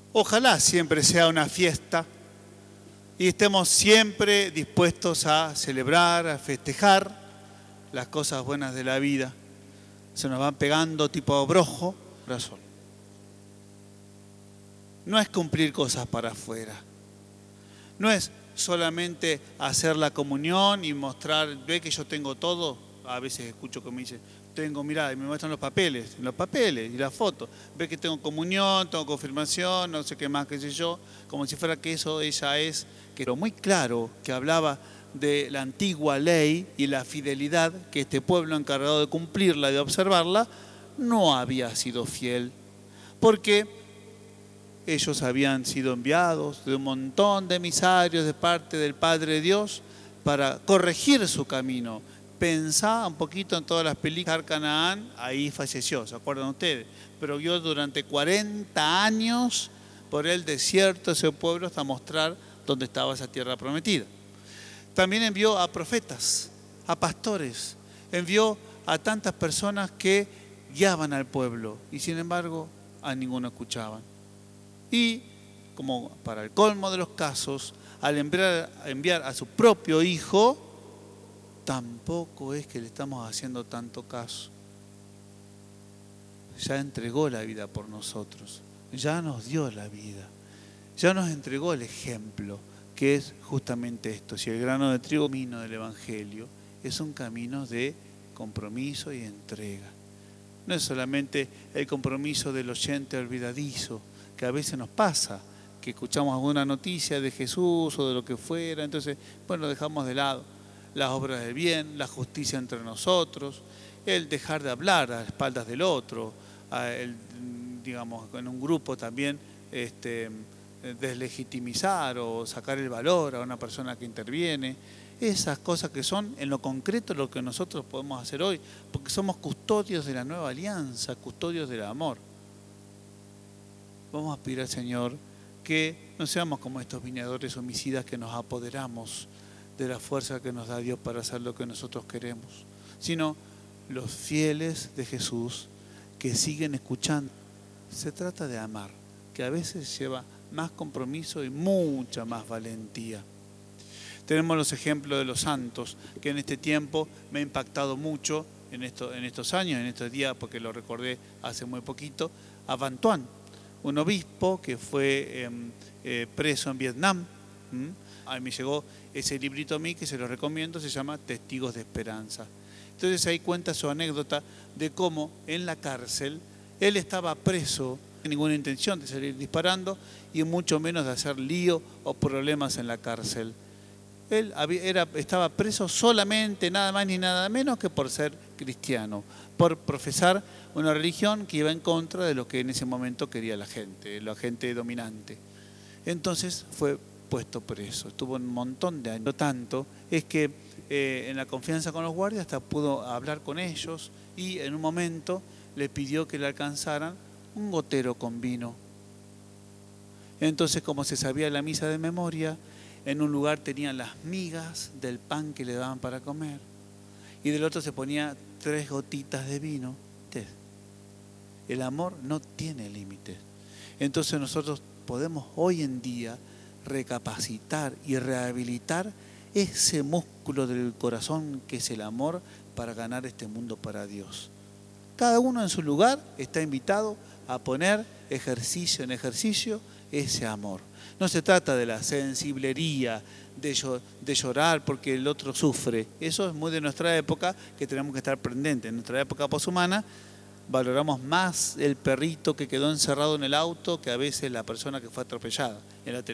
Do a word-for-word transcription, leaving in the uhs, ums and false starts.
Ojalá siempre sea una fiesta y estemos siempre dispuestos a celebrar, a festejar las cosas buenas de la vida. Se nos van pegando tipo abrojo, corazón. No es cumplir cosas para afuera. No es solamente hacer la comunión y mostrar, ve que yo tengo todo. A veces escucho que me dicen, tengo, mirá, y me muestran los papeles, los papeles y las fotos. Ve que tengo comunión, tengo confirmación, no sé qué más, qué sé yo, como si fuera que eso ella es, pero muy claro que hablaba de la antigua ley y la fidelidad que este pueblo encargado de cumplirla, de observarla, no había sido fiel. Porque ellos habían sido enviados de un montón de emisarios de parte del Padre Dios para corregir su camino. Pensá un poquito en todas las películas. Canaán, ahí falleció, ¿se acuerdan ustedes? Pero vio durante cuarenta años por el desierto ese pueblo hasta mostrar dónde estaba esa tierra prometida. También envió a profetas, a pastores, envió a tantas personas que guiaban al pueblo y sin embargo a ninguno escuchaban. Y, como para el colmo de los casos, al enviar, enviar a su propio hijo, tampoco es que le estamos haciendo tanto caso. Ya entregó la vida por nosotros, ya nos dio la vida, ya nos entregó el ejemplo, que es justamente esto. Si el grano de trigo, camino del Evangelio, es un camino de compromiso y entrega. No es solamente el compromiso del oyente olvidadizo, que a veces nos pasa, que escuchamos alguna noticia de Jesús o de lo que fuera, entonces, bueno, dejamos de lado las obras del bien, la justicia entre nosotros, el dejar de hablar a espaldas del otro, el, digamos, en un grupo también este, deslegitimizar o sacar el valor a una persona que interviene. Esas cosas que son en lo concreto lo que nosotros podemos hacer hoy, porque somos custodios de la nueva alianza, custodios del amor. Vamos a pedir al Señor que no seamos como estos viñadores homicidas que nos apoderamos de la fuerza que nos da Dios para hacer lo que nosotros queremos, sino los fieles de Jesús que siguen escuchando. Se trata de amar, que a veces lleva más compromiso y mucha más valentía. Tenemos los ejemplos de los santos, que en este tiempo me ha impactado mucho en, esto, en estos años, en estos días, porque lo recordé hace muy poquito, a Van Tuan, un obispo que fue eh, eh, preso en Vietnam. ¿Mm? A mí me llegó ese librito a mí que se lo recomiendo, se llama Testigos de Esperanza. Entonces ahí cuenta su anécdota de cómo en la cárcel él estaba preso sin ninguna intención de salir disparando y mucho menos de hacer lío o problemas en la cárcel. Él había, era, estaba preso solamente, nada más ni nada menos que por ser cristiano, por profesar una religión que iba en contra de lo que en ese momento quería la gente, la gente dominante. Entonces fue puesto preso, estuvo un montón de años. Lo tanto es que eh, en la confianza con los guardias hasta pudo hablar con ellos y en un momento le pidió que le alcanzaran un gotero con vino. Entonces, como se sabía la misa de memoria, en un lugar tenían las migas del pan que le daban para comer y del otro se ponía tres gotitas de vino. El amor no tiene límites. Entonces nosotros podemos hoy en día recapacitar y rehabilitar ese músculo del corazón que es el amor para ganar este mundo para Dios. Cada uno en su lugar está invitado a poner ejercicio en ejercicio ese amor. No se trata de la sensiblería, de, de llorar porque el otro sufre. Eso es muy de nuestra época, que tenemos que estar pendientes. En nuestra época poshumana valoramos más el perrito que quedó encerrado en el auto que a veces la persona que fue atropellada. En la